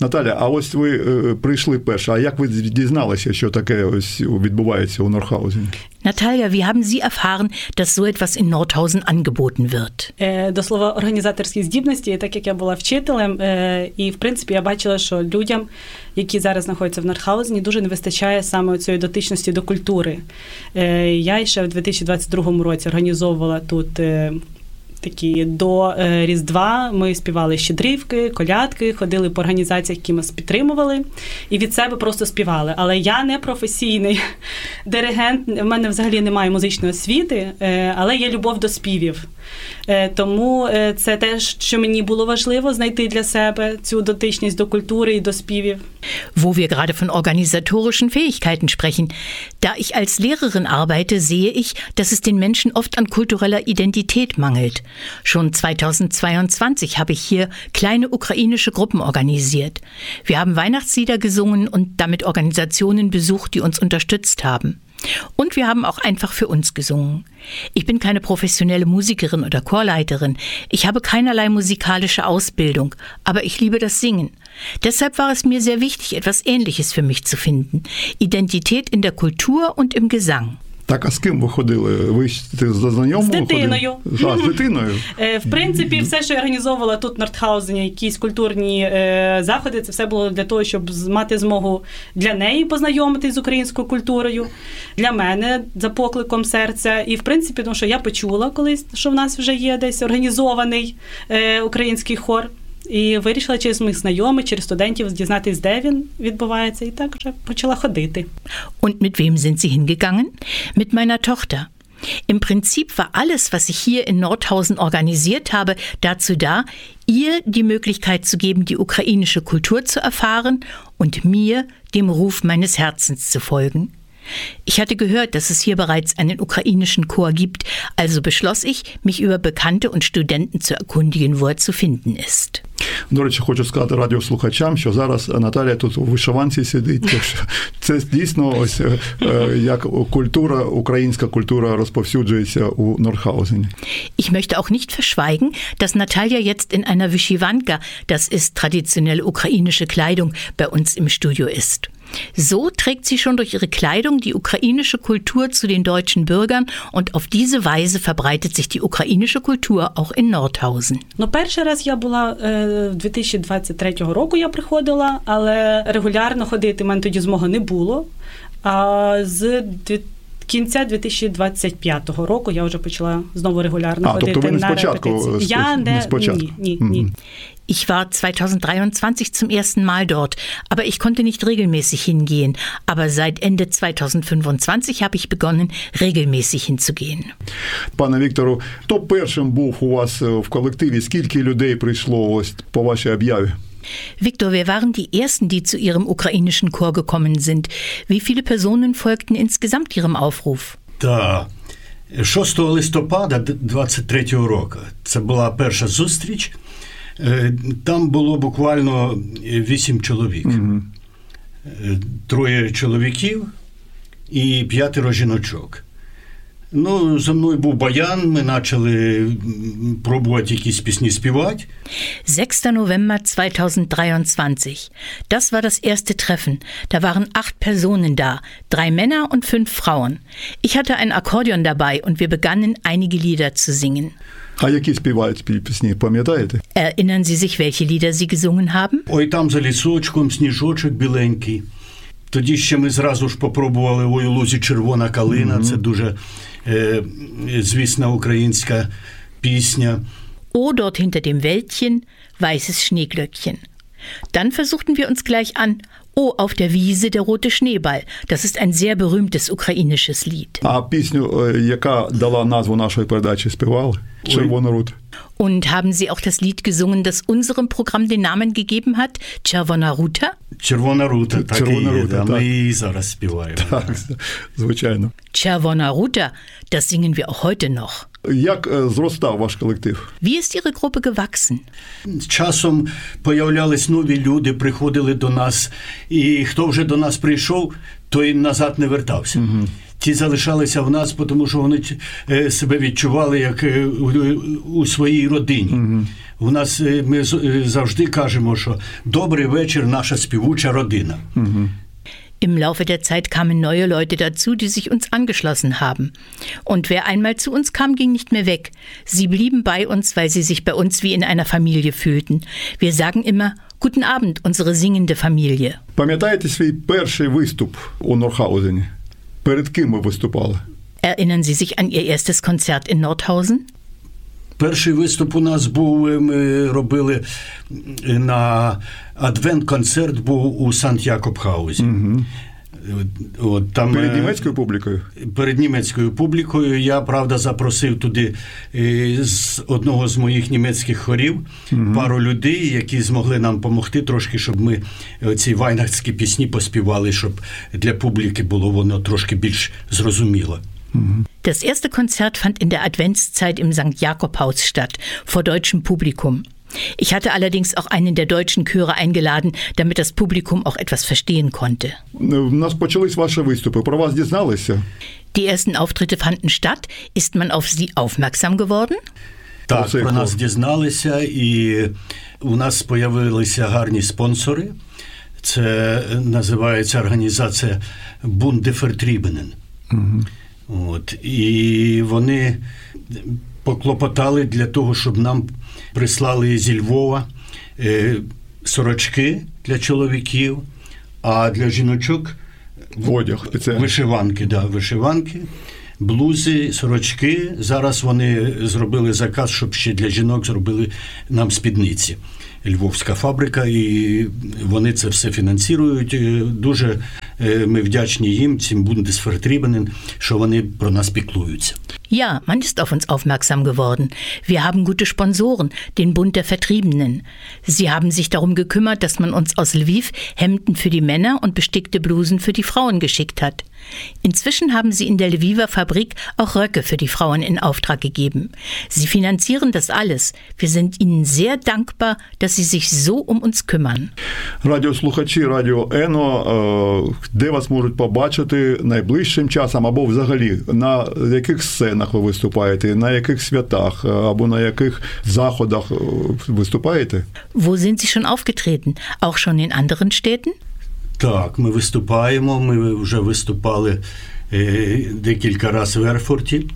Наталя, а ось ви прийшли перше. А як ви дізналися, що таке ось відбувається у Нордхаузені? Natalia, wie haben Sie erfahren, dass so etwas in Nordhausen angeboten wird? До слова, організаторські здібності, так як я була вчителем, і, в принципі, я бачила, що людям, які зараз знаходяться в Нордхаузені, дуже не вистачає саме цієї дотичності до культури. Я ще в 2022 році організовувала тут такі до Різдва, ми співали щедрівки, колядки, ходили по організаціях, які нас підтримували, і від себе просто співали. Але я не професійний диригент, в мене взагалі немає музичної освіти, але є любов до співів. Тому це те, що мені було важливо знайти для себе цю дотичність до культури і до співів. Wo wir gerade von organisatorischen Fähigkeiten sprechen. Da ich als Lehrerin arbeite, sehe ich, dass es den Menschen oft an kultureller Identität mangelt. Schon 2022 habe ich hier kleine ukrainische Gruppen organisiert. Wir haben Weihnachtslieder gesungen und damit Organisationen besucht, die uns unterstützt haben. Und wir haben auch einfach für uns gesungen. Ich bin keine professionelle Musikerin oder Chorleiterin. Ich habe keinerlei musikalische Ausbildung, aber ich liebe das Singen. Deshalb war es mir sehr wichtig, etwas Ähnliches für mich zu finden. Identität in der Kultur und im Gesang. Так, а з ким ви ходили? Ви за знайомою ходили? З дитиною. З дитиною? В принципі, все, що я організовувала тут в Нордхаузені, якісь культурні заходи, це все було для того, щоб мати змогу для неї познайомитись з українською культурою, для мене за покликом серця. І, в принципі, тому що я почула колись, що в нас вже є десь організований український хор. І вирішила через моїх знайомих, через студентів дізнатись, де він відбувається, і так вже почала ходити. Und mit wem sind Sie hingegangen? Mit meiner Tochter. Im Prinzip war alles, was ich hier in Nordhausen organisiert habe, dazu da, ihr die Möglichkeit zu geben, die ukrainische Kultur zu erfahren und mir dem Ruf meines Herzens zu folgen. Ich hatte gehört, dass es hier bereits einen ukrainischen Chor gibt, also beschloss ich, mich über Bekannte und Studenten zu erkundigen, wo er zu finden ist. До речі, хочу сказати радіослухачам, що зараз Наталія тут у вишиванці сидить. Це дійсно ось як культура, українська культура розповсюджується у Нордхаузені. Ich möchte auch nicht verschweigen, dass Natalia jetzt in einer Wyszywanka, das ist traditionelle ukrainische Kleidung, bei uns im Studio ist. So trägt sie schon durch ihre Kleidung die ukrainische Kultur zu den deutschen Bürgern und auf diese Weise verbreitet sich die ukrainische Kultur auch in Nordhausen. Перший раз я була 2023 року я приходила, але регулярно ходити в мене тоді змоги не було. А з кінця 2025 року я вже почала знову регулярно ходити на репетиції. Я не спочатку. Ні. Ich war 2023 zum ersten Mal dort, aber ich konnte nicht regelmäßig hingehen. Aber seit Ende 2025 habe ich begonnen, regelmäßig hinzugehen. Пане Віктору, хто першим був у вас в колективі? Скільки людей прийшло ось по вашій об'яві? Victor, wir waren die Ersten, die zu Ihrem ukrainischen Chor gekommen sind. Wie viele Personen folgten insgesamt Ihrem Aufruf? Так. 6 листопада 23 року. Це була перша зустріч. Там було буквально 8 чоловік. 3 чоловіків і 5 жіночок. За мною був баян, ми почали пробувати якісь пісні співати. 6. November 2023. Das war das erste Treffen. Da waren 8 Personen da, 3 Männer und 5 Frauen. Ich hatte ein Akkordeon dabei und wir begannen, einige Lieder zu singen. А які співають пісні, пам'ятаєте? Erinnern Sie sich, welche Lieder Sie gesungen haben? Ой, там за лісочком сніжочок біленький. Тоді ще ми зразу ж попробували «Ой, у лузі червона калина». Це дуже звісна українська пісня. Oh, dort hinter dem Wäldchen, weißes Schneeglöckchen. Dann versuchten wir uns gleich an. Oh, auf der Wiese der rote Schneeball. Das ist ein sehr berühmtes ukrainisches Lied. А пісню, яка дала назву нашої передачі, співали? «Червона рута». Und haben Sie auch das Lied gesungen, das unserem Programm den Namen gegeben hat? Червона рута? Червона рута, так і є. Ми її зараз співаємо. Так, звичайно. Червона рута, das singen wir auch heute noch. Як зростав ваш колектив? Wie ist Ihre Gruppe gewachsen? З часом появлялись нові люди, приходили до нас, і хто вже до нас прийшов, той назад не вертався. ті залишалися в нас, тому що вони себе відчували як у своїй родині. У нас ми завжди кажемо, що «добрий вечір, наша співуча родина». Im Laufe der Zeit kamen neue Leute dazu, die sich uns angeschlossen haben. Und wer einmal zu uns kam, ging nicht mehr weg. Sie blieben bei uns, weil sie sich bei uns wie in einer Familie fühlten. Wir sagen immer, guten Abend, unsere singende Familie. Пам'ятаєте свій перший виступ у Нордхаузені? Перед ким ви виступали? Erinnern Sie sich an Ihr erstes Konzert in Nordhausen? Перший виступ у нас був, ми робили на адвент-концерт був у Санкт-Якобхаузі. От, там, перед німецькою публікою? Перед німецькою публікою. Я, правда, запросив туди з одного з моїх німецьких хорів пару людей, які змогли нам допомогти трошки, щоб ми ці вайнахтські пісні поспівали, щоб для публіки було воно трошки більш зрозуміло. Das erste Konzert fand in der Adventszeit im St. Jakobhaus statt, vor deutschem Publikum. Ich hatte allerdings auch einen der deutschen Chöre eingeladen, damit das Publikum auch etwas verstehen konnte. У нас почались ваші виступи. Про вас дізналися? Die ersten Auftritte fanden statt. Ist man auf Sie aufmerksam geworden? Так, про нас дізналися, і у нас появилися гарні спонсори. Це називається організація Bund der Vertriebenen. От, і вони поклопотали для того, щоб нам прислали зі Львова сорочки для чоловіків, а для жіночок одяг, вишиванки, блузи, сорочки. Зараз вони зробили заказ, щоб ще для жінок зробили нам спідниці. Львовська фабрика, і вони це все фінансують. Дуже ми вдячні їм, цим Bund des Vertriebenen, що вони про нас піклуються. Ja, man ist auf uns aufmerksam geworden. Wir haben gute Sponsoren, den Bund der Vertriebenen. Sie haben sich darum gekümmert, dass man uns aus Lviv Hemden für die Männer und bestickte Blusen für die Frauen geschickt hat. Inzwischen haben sie in der Lviver Fabrik auch Röcke für die Frauen in Auftrag gegeben. Sie finanzieren das alles. Wir sind ihnen sehr dankbar, dass sie sich so um uns kümmern. Радіослухачі Радіо Ено, де вас можуть побачити найближчим часом або взагалі на яких сценах ви виступаєте, на яких святах або на яких заходах виступаєте? Wo sind Sie schon aufgetreten? Auch schon in anderen Städten? Так, ми виступаємо. Ми вже виступали декілька разів в Ерфурті.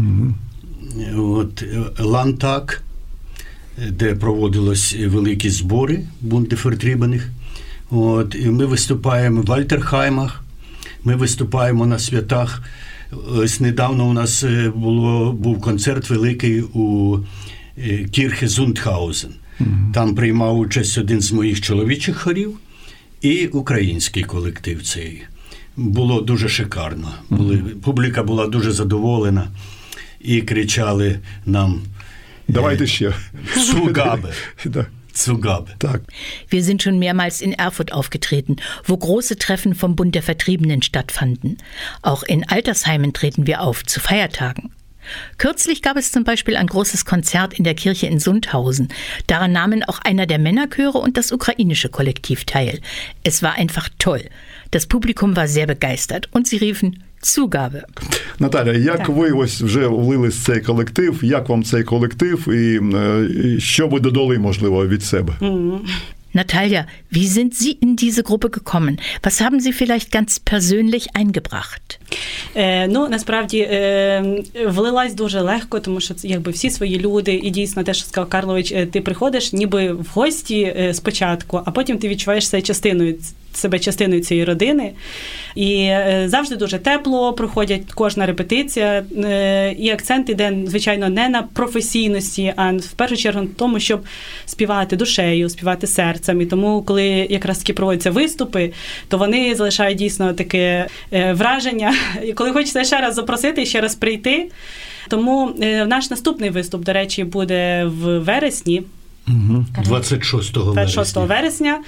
От, Лантак, де проводились великі збори Bund der Vertriebenen. От, і ми виступаємо в Альтерхаймах, ми виступаємо на святах. Ось недавно у нас був концерт великий у Кірхе Зундхаузен. Там приймав участь один з моїх чоловічих хорів і український колектив цей. Було дуже шикарно. Публіка була дуже задоволена і кричали нам «Давайте ще». «Zugabe». Zugabe. Так. Wir sind schon mehrmals in Erfurt aufgetreten, wo große Treffen vom Bund der Vertriebenen stattfanden. Auch in Altersheimen treten wir auf, zu Feiertagen. Kürzlich gab es zum Beispiel ein großes Konzert in der Kirche in Sundhausen. Daran nahmen auch einer der Männerchöre und das ukrainische Kollektiv teil. Es war einfach toll. Das Publikum war sehr begeistert und sie riefen Zugabe. Наталя, як ви ось вже влились в цей колектив, як вам цей колектив і що ви додали, можливо, від себе? Natalia, wie sind Sie in diese Gruppe gekommen? Was haben Sie vielleicht ganz persönlich eingebracht? Насправді, влилась дуже легко, тому що якби всі свої люди, і дійсно те, що сказав Карлович, ти приходиш ніби в гості спочатку, а потім ти відчуваєш себе частиною цієї родини. І завжди дуже тепло проходять кожна репетиція. І акцент іде, звичайно, не на професійності, а в першу чергу на тому, щоб співати душею, співати серцем. І тому, коли якраз таки проводяться виступи, то вони залишають дійсно таке враження. І коли хочеться ще раз запросити, ще раз прийти. Тому наш наступний виступ, до речі, буде в вересні. 26 вересня.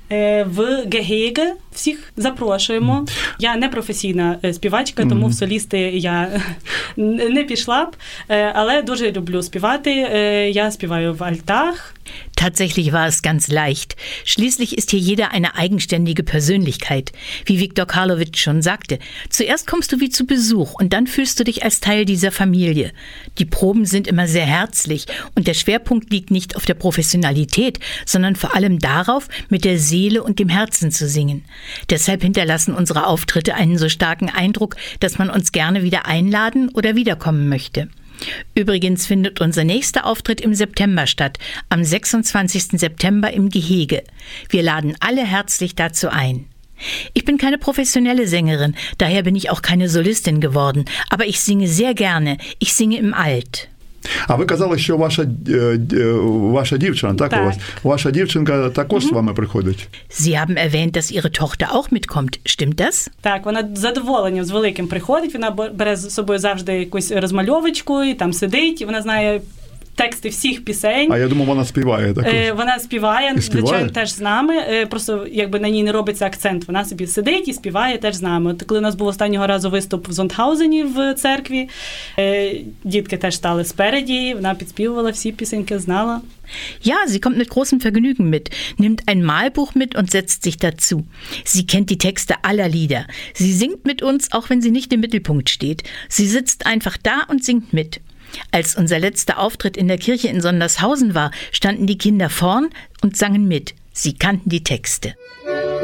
в Гегеге. Всіх запрошуємо. Я не професійна співачка, тому в солісти я не пішла б, але дуже люблю співати. Я співаю в альтах. Tatsächlich war es ganz leicht. Schließlich ist hier jeder eine eigenständige Persönlichkeit. Wie Viktor Karlovic schon sagte, zuerst kommst du wie zu Besuch und dann fühlst du dich als Teil dieser Familie. Die Proben sind immer sehr herzlich und der Schwerpunkt liegt nicht auf der Professionalität, sondern vor allem darauf, mit der Seele und dem Herzen zu singen. Deshalb hinterlassen unsere Auftritte einen so starken Eindruck, dass man uns gerne wieder einladen oder wiederkommen möchte. Übrigens findet unser nächster Auftritt im September statt, am 26. September im Gehege. Wir laden alle herzlich dazu ein. Ich bin keine professionelle Sängerin, daher bin ich auch keine Solistin geworden, aber ich singe sehr gerne, ich singe im Alt. А ви казали, що ваша дівчина, так у вас? Ваша дівчинка також з вами приходить? Sie haben erwähnt, dass Ihre Tochter auch mitkommt. Stimmt das? Так, вона з задоволенням, з великим приходить, вона бере з собою завжди якусь розмальовочку і там сидить, і вона знає тексти всіх пісень. А я думав, вона співає також. Вона співає, звичайно, теж з нами. Просто якби на ній не робиться акцент. Вона собі сидить і співає теж з нами. От коли у нас був останнього разу виступ в Зондхаузені в церкві, дітки теж стали спереді, вона підспівувала всі пісеньки, знала. Ja, sie kommt mit großem Vergnügen mit, nimmt ein Malbuch mit und setzt sich dazu. Sie kennt die Texte aller Lieder. Sie singt mit uns, auch wenn sie nicht im Mittelpunkt steht. Sie sitzt einfach da und singt mit. Als unser letzter Auftritt in der Kirche in Sondershausen war, standen die Kinder vorn und sangen mit. Sie kannten die Texte.